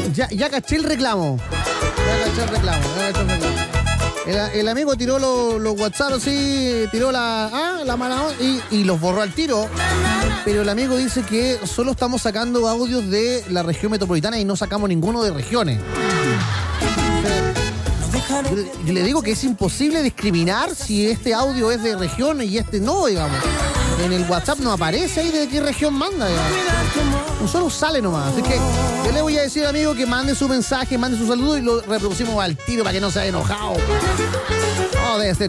Ya caché el reclamo. El amigo tiró los WhatsApp así, tiró la mala onda y los borró al tiro. Pero el amigo dice que solo estamos sacando audios de la región metropolitana y no sacamos ninguno de regiones. Yo le digo que es imposible discriminar si este audio es de región y este no, digamos. En el WhatsApp no aparece ahí de qué región manda, digamos. Solo sale nomás. Así que yo le voy a decir al amigo que mande su mensaje, mande su saludo y lo reproducimos al tiro para que no se haya enojado. No, debe ser